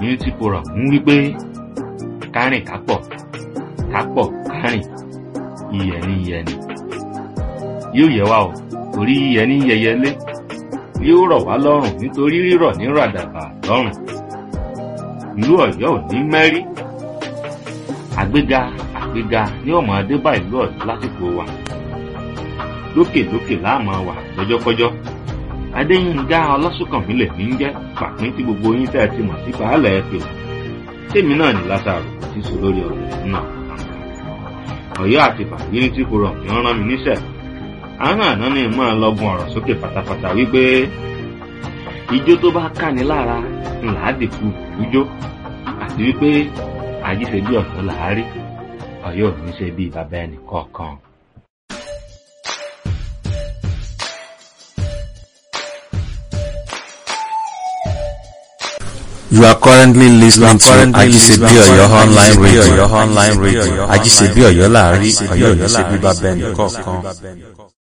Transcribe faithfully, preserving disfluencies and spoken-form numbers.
Unity Forum ń wí pé kárìn kápọ̀ kápọ̀ kárìn ìyẹ̀ni ìyẹ̀ni yóò yẹ wá o torí ìyẹ̀ni yẹyẹlé yóò rọ̀ wá lọ́rùn nítorí rírọ̀ ní ràdàbà lọ́rùn ìlú Ọ̀yọ́ ò ní mẹ́rí àgbéga àgbéga ní ọmọ adébá ìlú Ọ̀yọ́ lásìkò wa lókè lókè láàmú wà lọ́jọ́kọ́jọ́ Adéyínká Ọlásùnkànmí lèmi ń jẹ́ pàpín tí gbogbo yín tẹ́ ẹ ti mọ̀ sí baálẹ̀ ẹ̀fẹ̀ tèmi náà ní Lásárù tí sọ lórí ọ̀rọ̀ náà Ọ̀yọ́ àti Unity Forum ní rán mi níṣẹ́ àwọn àná ni máa lọ́gun ọ̀rọ̀ sókè pátápátá wípé ijó tó bá káni lára ńlá dìkú ijó àti wípé àjíṣe bí Ọ̀yọ́ làárí Ọ̀yọ́ ò ní ṣe bí bàbá ẹnì kọ̀ọ̀kan. You are currently listening to Ajisebi Oyo online radio. Ajisebi Oyo láàárín Ọ̀yọ́ ò ní ṣe bí bàbá ẹnì kọ̀ọ̀kan.